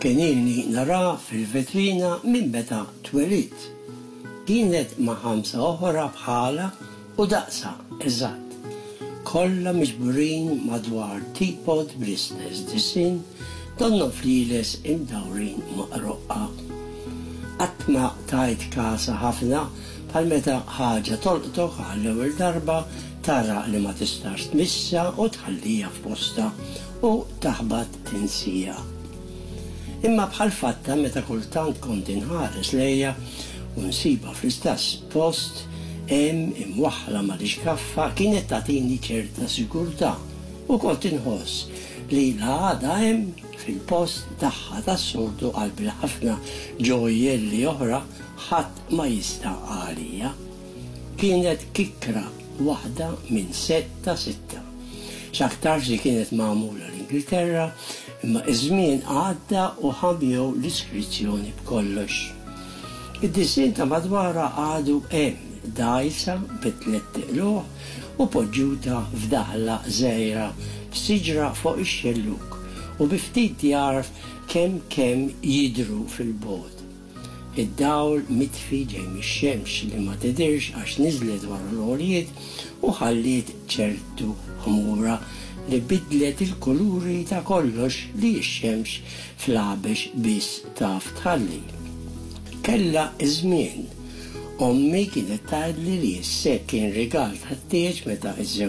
Kien ilni nara fil-vetrina minn meta twelid. Kienet ma' 5 oħra bħala u daqsa eżatt. Kollha miġburin madwar teapot bl-istess disin, donnu fliles imdawrin maqroqqa. Qatt ma tajt kasa ħafna bħal meta ħaġa tolqtok għall-ewwel darba tara li ma tistax tmissa u tħallija f'posta u taħbad tinsija. Imma bħal fatta meta kultant kont inħares lejha u nsiba fl-istess post hemm imwaħħla mal-iġkaffa kienet tagħtini ċerta sigurtà u kont inħoss li l-għada hemm fil-post tagħha tas-soltu għal bil-ħafna ġojjelli oħra ħadd ma jista' għalija. Kienet kikra waħda minn 6. X'aktarx li kienet magħmula l-Ingilterra, imma iż-żmien għadda u ħambjew l-iskrizzjoni b'kollox. Id-disin ta' madwara għadu hemm dajsa bit-tliet tiqluh u poġġuta f'daħla żgħira b'siġra fuq ix-xelluk u bi ftit jarf kemm jidhru fil-bogħod. Id-dawl mitfi ġej mix-xemx li ma tidirx għax niżlet wara l-għoljiet u ħalliet ċertu ħmura li bidlet il-kuluri ta' kollox li x-xemx fl-għabex biss taf tħalli. Kella iż-żmien. Ommi kienet tgħidli li s-sekk kien rigal tat-tieġ meta iż-żewġ